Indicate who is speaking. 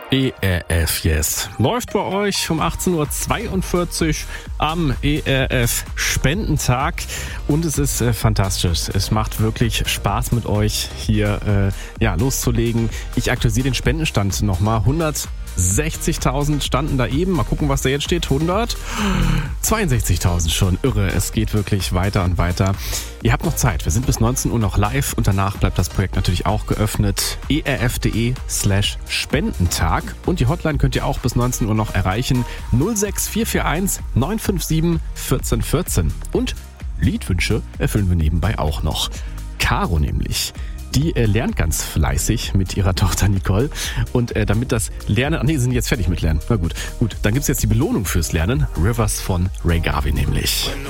Speaker 1: ERF Yes läuft bei euch um 18.42 Uhr am ERF Spendentag und es ist fantastisch. Es macht wirklich Spaß mit euch hier loszulegen. Ich aktualisiere den Spendenstand nochmal. 160.000 standen da eben. Mal gucken, was da jetzt steht. 162.000 schon. Irre. Es geht wirklich weiter und weiter. Ihr habt noch Zeit. Wir sind bis 19 Uhr noch live und danach bleibt das Projekt natürlich auch geöffnet. erf.de/Spendentag. Und die Hotline könnt ihr auch bis 19 Uhr noch erreichen. 06441 957 1414. Und Liedwünsche erfüllen wir nebenbei auch noch. Caro nämlich. Die lernt ganz fleißig mit ihrer Tochter Nicole. Und damit das Lernen... sie sind jetzt fertig mit Lernen. Na gut. Dann gibt's jetzt die Belohnung fürs Lernen. Rivers von Ray Garvey nämlich.